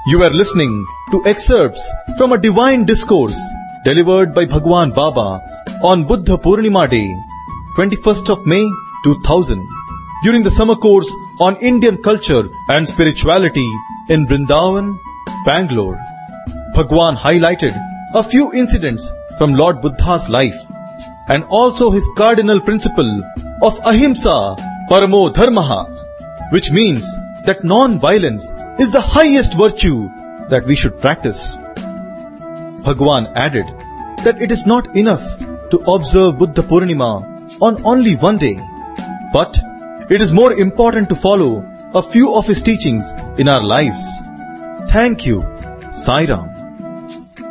You are listening to excerpts from a divine discourse delivered by Bhagwan Baba on Buddha Purnima Day, 21st of May 2000, during the summer course on Indian culture and spirituality in Vrindavan, Bangalore. Bhagwan highlighted a few incidents from Lord Buddha's life and also his cardinal principle of Ahimsa Paramo Dharmaha, which means that non-violence is the highest virtue that we should practice. Bhagwan added that it is not enough to observe Buddha Purnima on only one day, but it is more important to follow a few of his teachings in our lives. Thank you. Sai Ram.